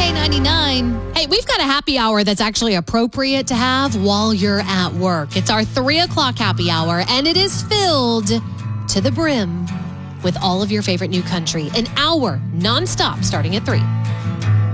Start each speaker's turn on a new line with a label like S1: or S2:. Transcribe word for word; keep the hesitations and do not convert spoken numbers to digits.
S1: K ninety-nine. Hey, we've got a happy hour that's actually appropriate to have while you're at work. It's our three o'clock happy hour, and it is filled to the brim with all of your favorite new country. An hour nonstop starting at three.